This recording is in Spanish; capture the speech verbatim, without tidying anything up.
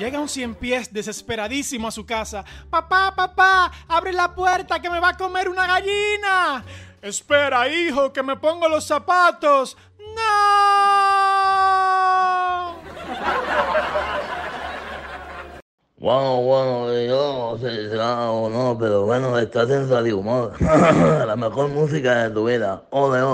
Llega un cien pies desesperadísimo a su casa. ¡Papá, papá! ¡Abre la puerta que me va a comer una gallina! ¡Espera, hijo, que me pongo los zapatos! ¡No! Bueno, bueno, yo no sé si será o no, pero bueno, estás en Radio Humor. La mejor música de tu vida. Ole, ole.